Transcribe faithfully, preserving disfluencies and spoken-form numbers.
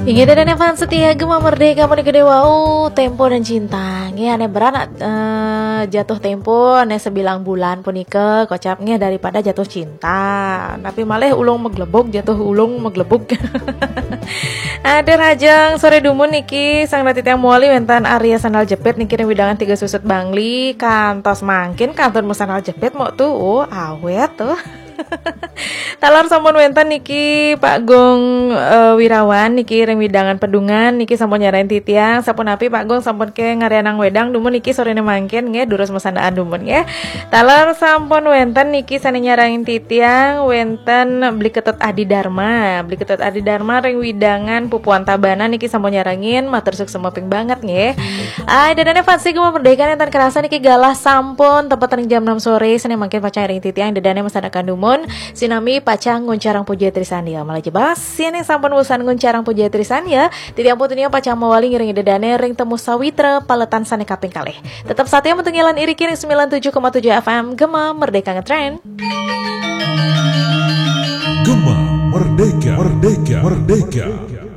Ingin dan Evan setia Gema Merdeka Menikah Dewa uh, Tempo dan Cinta nge ane beranak uh, jatuh tempo ane sebilang bulan punika kocapnya daripada jatuh cinta. Tapi malah ulung meglebok jatuh ulung meglebok. Ada rajang sore dumun niki sang ratit yang muali wentan Arya sandal jepit niki widangan tiga susut bangli kantos mangkin kantor sandal jepit mau tuh oh awet tuh. Talar sampun wentan niki Pak Gong uh, Wirawan niki reng widangan pedungan niki sampun nyarain titiang sampun api Pak Gong sampun ke ngarianang wedang dumun niki sorene mangkin nge durus mesandaan dumun nge. Talar sampun wentan niki sane nyarain titiang wentan beli ketut Adi Dharma beli ketut Adi Dharma reng widangan pupuan tabana niki sampun nyarangin matur sukses moping banget nge. Ai dadane fansi Gema Merdeka enten kerasa niki galah sampun tepat ring jam enam sore sane mangkin pacang ring titiang dadane mesadakan dumun sinami pacang nguncarang puja trisania malah jebas sini sampun usan nguncarang puja trisania tidak putunya pacang mawali ngiring dedane ring temu sawitra paletan sane kaping kalih tetap saatnya mentengilan iri kiri sembilan puluh tujuh koma tujuh F M Gema Merdeka Ngetrend. Gema Merdeka Merdeka Merdeka